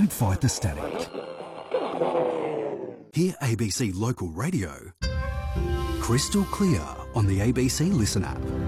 Don't fight the static. Hear ABC Local Radio crystal clear on the ABC Listen app.